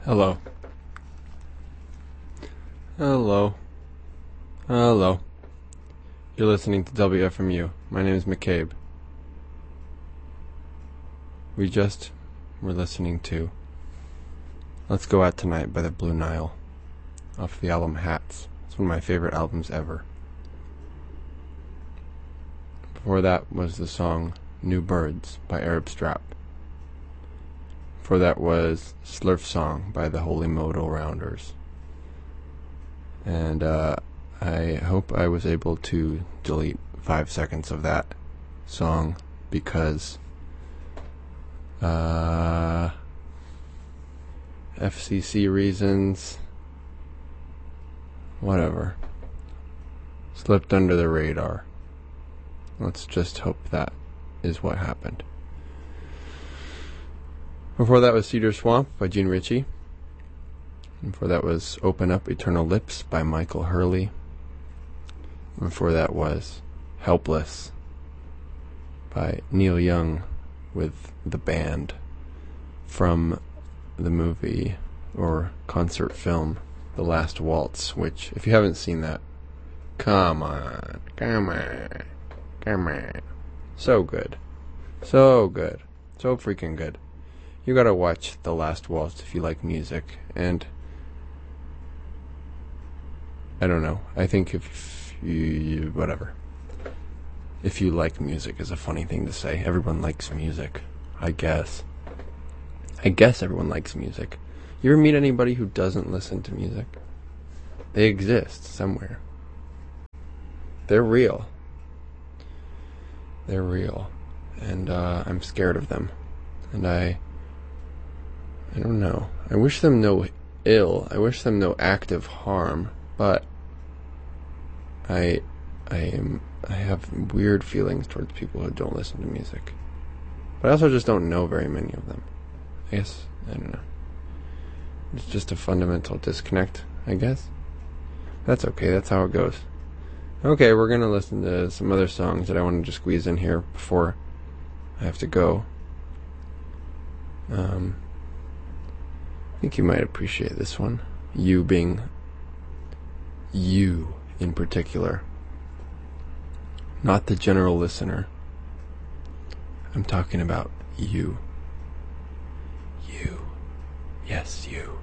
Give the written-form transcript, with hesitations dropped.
Hello. Hello. Hello. You're listening to WFMU. My name is McCabe. We just were listening to Let's Go Out Tonight by the Blue Nile off the album Hats. It's one of my favorite albums ever. Before that was the song New Birds by Arab Strap. Before that was Slurf Song by the Holy Modal Rounders. And I hope I was able to delete 5 seconds of that song because FCC reasons, whatever, slipped under the radar. Let's just hope that is what happened. Before that was Cedar Swamp by Gene Ritchie. And before that was Open Up Eternal Lips by Michael Hurley. And before that was Helpless by Neil Young with the band from the movie or concert film The Last Waltz, which, if you haven't seen that, come on. So good. So freaking good. You gotta watch The Last Waltz if you like music, and I don't know, I think if you like music is a funny thing to say. Everyone likes music, I guess everyone likes music. You ever meet anybody who doesn't listen to music? They exist somewhere. They're real, and I'm scared of them, and I don't know. I wish them no ill. I wish them no active harm. But I have weird feelings towards people who don't listen to music. But I also just don't know very many of them. I guess, I don't know. It's just a fundamental disconnect, I guess. That's okay. That's how it goes. Okay, we're going to listen to some other songs that I wanted to squeeze in here before I have to go. I think you might appreciate this one. You being you in particular. Not the general listener. I'm talking about you. You. Yes, you.